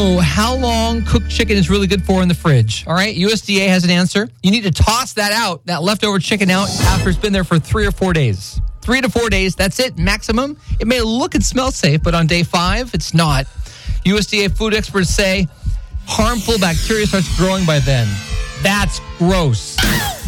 How long cooked chicken is really good for in the fridge? All right, USDA has an answer. You need to toss that leftover chicken out after it's been there for 3 or 4 days. 3 to 4 days, that's it, maximum. It may look and smell safe, but on day 5, it's not. USDA food experts say harmful bacteria starts growing by then. That's gross.